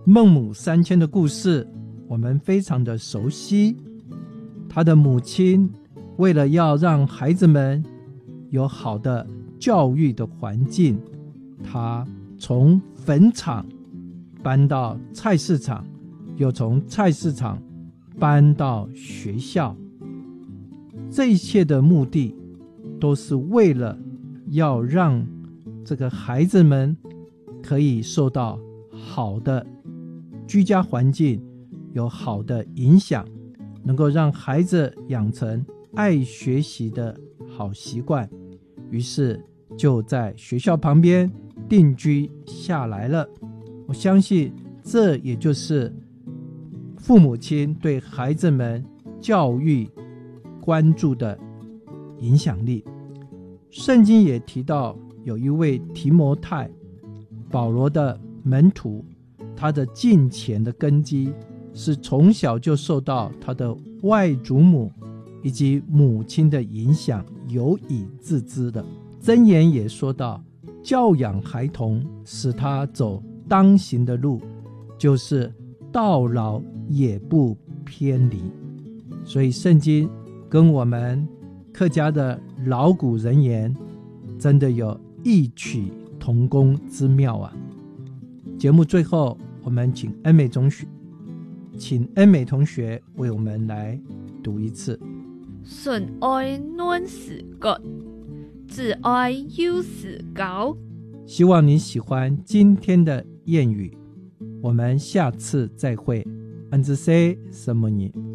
孟母三迁的故事我们非常的熟悉。他的母亲为了要让孩子们有好的教育的环境，他从坟场搬到菜市场，又从菜市场搬到学校。这一切的目的都是为了要让这个孩子们可以受到好的居家环境，有好的影响，能够让孩子养成爱学习的好习惯，于是就在学校旁边定居下来了。我相信这也就是父母亲对孩子们教育关注的影响力。圣经也提到有一位提摩太，保罗的门徒，他的敬虔的根基是从小就受到他的外祖母以及母亲的影响，有以自知的。箴言也说到，教养孩童，使他走当行的路，就是到老也不偏离。所以圣经跟我们客家的老古人言真的有异曲同工之妙啊。节目最后，我们请恩美同学为我们来读一次。 顺爱暖时角，自爱忧时高。 希望你喜欢今天的谚语，我们下次再会。安之 say 什么你？